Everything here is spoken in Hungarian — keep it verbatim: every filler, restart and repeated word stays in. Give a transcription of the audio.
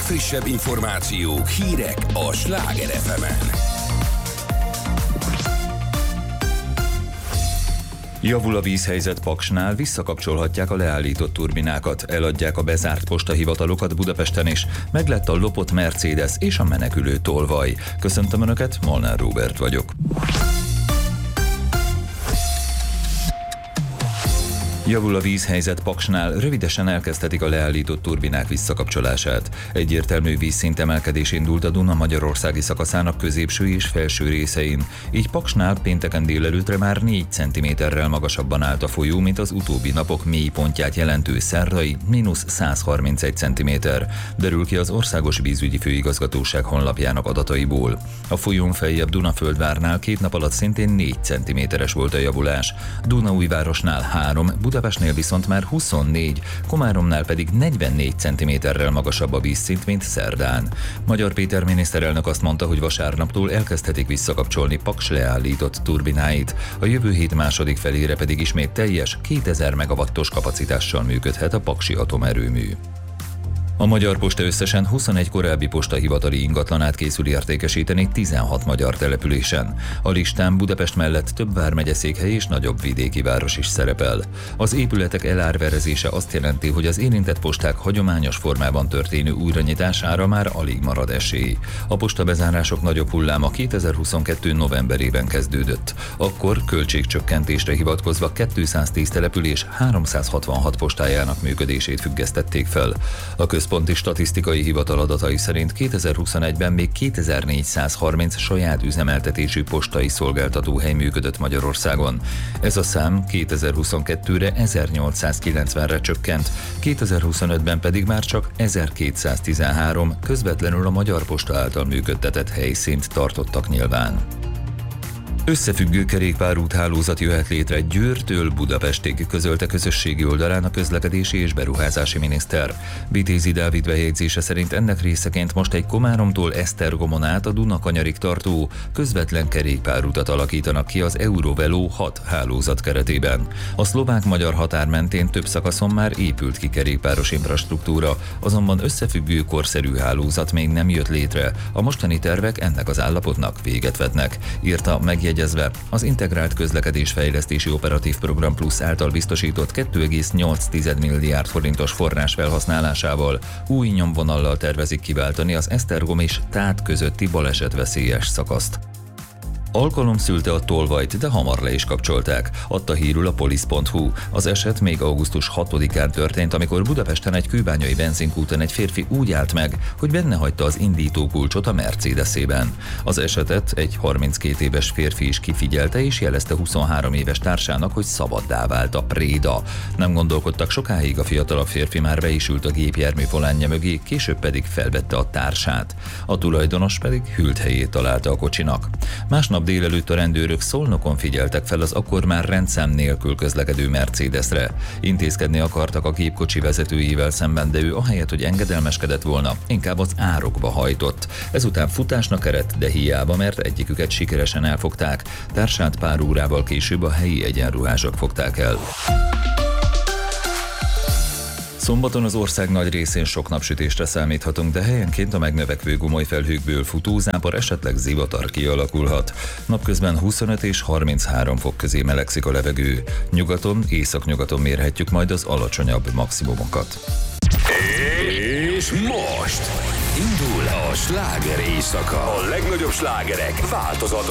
legfrissebb információk, hírek a Sláger ef emen. Javul a vízhelyzet Paksnál, visszakapcsolhatják a leállított turbinákat, eladják a bezárt postahivatalokat Budapesten is, meglett a lopott Mercedes és a menekülő tolvaj. Köszöntöm Önöket, Molnár Róbert vagyok. Javul a vízhelyzet Paksnál, rövidesen elkezdhetik a leállított turbinák visszakapcsolását. Egyértelmű vízszint emelkedés indult a Duna magyarországi szakaszának középső és felső részein. Így Paksnál pénteken délelőttre már négy centiméterrel magasabban állt a folyó, mint az utóbbi napok mélypontját jelentő szerdai mínusz száz harmincegy centiméter, derül ki az Országos Vízügyi Főigazgatóság honlapjának adataiból. A folyón feljebb Dunaföldvárnál két nap alatt szintén négy centiméteres volt a javulás, Dunaújvárosnál három, Budapestnél viszont már huszonnégy, Komáromnál pedig negyvennégy centiméterrel magasabb a vízszint, mint szerdán. Magyar Péter miniszterelnök azt mondta, hogy vasárnaptól elkezdhetik visszakapcsolni Paks leállított turbináit, a jövő hét második felére pedig ismét teljes kétezer megawattos kapacitással működhet a paksi atomerőmű. A Magyar Posta összesen huszonegy korábbi postahivatali ingatlanát készül értékesíteni tizenhat magyar településen. A listán Budapest mellett több vármegyeszékhely és nagyobb vidéki város is szerepel. Az épületek elárverezése azt jelenti, hogy az érintett posták hagyományos formában történő újranyitására már alig marad esély. A postabezárások nagyobb hulláma kétezer-huszonkettő novemberében kezdődött. Akkor költségcsökkentésre hivatkozva kétszáztíz település háromszázhatvanhat postájának működését függesztették fel. A Központi Statisztikai Hivatal adatai szerint kétezer-huszonegyben még kétezer-négyszázharminc saját üzemeltetésű postai szolgáltatóhely működött Magyarországon. Ez a szám kétezer-huszonkettőre ezernyolcszázkilencvenre csökkent, kétezer-huszonötben pedig már csak ezerkétszáztizenhárom közvetlenül a Magyar Posta által működtetett helyszínt tartottak nyilván. Összefüggő kerékpárút hálózat jöhet létre Győrtől Budapestig, közölte közösségi oldalán a közlekedési és beruházási miniszter. Vitézi Dávid bejegyzése szerint ennek részeként most egy Komáromtól Esztergomon át a Dunakanyarig tartó közvetlen kerékpárutat alakítanak ki az Eurovelo hat hálózat keretében. A szlovák-magyar határ mentén több szakaszon már épült ki kerékpáros infrastruktúra, azonban összefüggő korszerű hálózat még nem jött létre. A mostani tervek ennek az állapotnak véget vetnek, írta meg Jegyezve, az Integrált Közlekedésfejlesztési Operatív Program Plusz által biztosított két egész nyolc milliárd forintos forrás felhasználásával új nyomvonallal tervezik kiváltani az Esztergom és Tát közötti balesetveszélyes szakaszt. Alkalom szülte a tolvajt, de hamar le is kapcsolták, adta hírül a polisz pont hu. Az eset még augusztus hatodikán történt, amikor Budapesten egy kőbányai benzinkúton egy férfi úgy állt meg, hogy benne hagyta az indítókulcsot a Mercedesében. Az esetet egy harminckét éves férfi is kifigyelte és jelezte huszonhárom éves társának, hogy szabaddá vált a préda. Nem gondolkodtak sokáig, a fiatalabb férfi már be is ült a gépjármű volánja mögé, később pedig felvette a társát. A tulajdonos pedig hűlt helyét találta a kocsinak. Másnap délelőtt a rendőrök Szolnokon figyeltek fel az akkor már rendszám nélkül közlekedő Mercedesre. Intézkedni akartak a gépkocsi vezetőjével szemben, de ő ahelyett, hogy engedelmeskedett volna, inkább az árokba hajtott. Ezután futásnak eredt, de hiába, mert egyiküket sikeresen elfogták. Társát pár órával később a helyi egyenruhások fogták el. Szombaton az ország nagy részén sok napsütésre számíthatunk, de helyenként a megnövekvő gomolyfelhőkből futózápor, esetleg zivatar kialakulhat. Napközben huszonöt és harminchárom fok közé melegszik a levegő. Nyugaton, északnyugaton mérhetjük majd az alacsonyabb maximumokat. És most indul a sláger éjszaka. A legnagyobb slágerek változatban.